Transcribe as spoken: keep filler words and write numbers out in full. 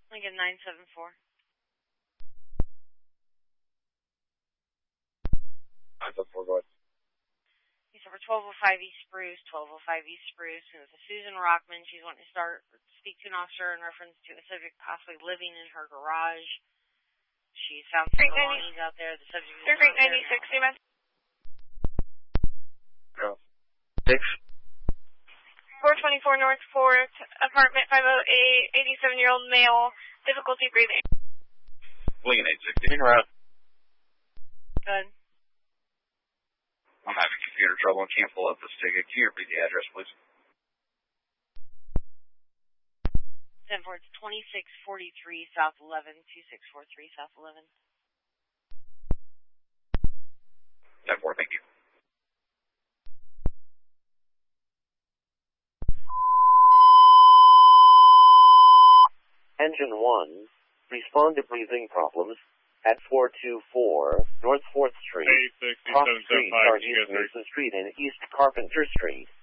Lincoln nine seven four. nine seven four, go ahead. He's over twelve oh five East Spruce, twelve oh five East Spruce, and it's a Susan Rockman. She's wanting to start, speak to an officer in reference to a subject possibly living in her garage. She found some belongings out there. The subject is Street ninety-six, you meant? Go. Six. four twenty-four North fourth, apartment five oh eight, eighty-seven-year-old male, difficulty breathing. Lincoln eight sixty. Route. Good. I'm having computer trouble and can't pull up this ticket. Can you repeat the address, please? ten four, it's twenty-six forty-three South eleven, twenty-six forty-three South eleven. ten four, thank you. Engine one, respond to breathing problems at four two four North fourth Street, Cross Street, Northeast Mason Street, and East Carpenter Street.